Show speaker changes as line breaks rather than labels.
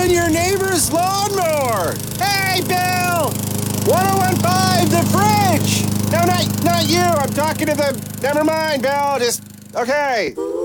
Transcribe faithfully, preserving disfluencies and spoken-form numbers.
than your neighbor's lawnmower. Hey, Bill! ten fifteen, the fridge! No, not, not you. I'm talking to the... Never mind, Bill. Just... Okay.